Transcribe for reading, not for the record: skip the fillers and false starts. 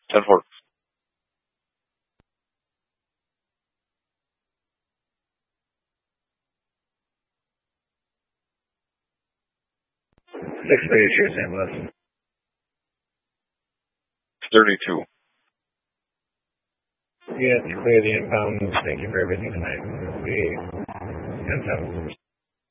10-4. Six Patriots, St. Louis. 32. Yeah, to clear the impounds. Thank you for everything tonight. We 10-7.